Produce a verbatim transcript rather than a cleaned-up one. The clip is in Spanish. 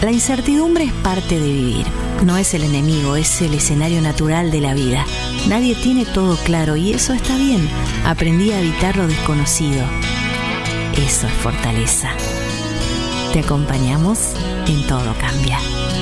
La incertidumbre es parte de vivir. No es el enemigo, es el escenario natural de la vida. Nadie tiene todo claro y eso está bien. Aprendí a evitar lo desconocido. Eso es fortaleza. Te acompañamos en Todo Cambia.